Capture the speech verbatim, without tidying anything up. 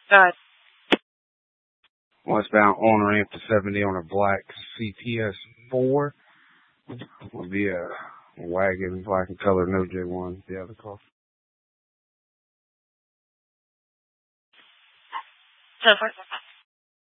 Go ahead. Westbound on ramp to seventy on a black C T S four. Will be a wagon, black and color, no J one, the other car. So far.